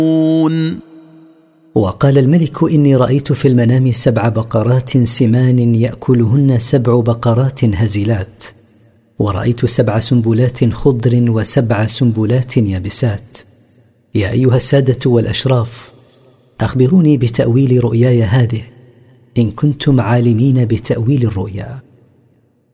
وقال الملك: إني رأيت في المنام 7 بقرات سمان يأكلهن 7 بقرات هزيلات، ورأيت 7 سنبلات خضر و7 سنبلات يابسات. يا أيها السادة والأشراف، أخبروني بتأويل رؤياي هذه إن كنتم عالمين بتأويل الرؤيا.